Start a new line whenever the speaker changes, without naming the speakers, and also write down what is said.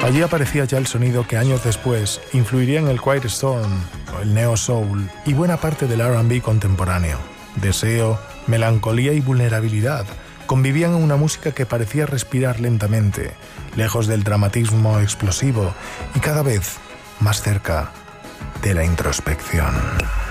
Allí aparecía ya el sonido que años después influiría en el Quiet Storm, el Neo Soul y buena parte del R&B contemporáneo. Deseo, melancolía y vulnerabilidad convivían en una música que parecía respirar lentamente, lejos del dramatismo explosivo y cada vez más cerca de la introspección.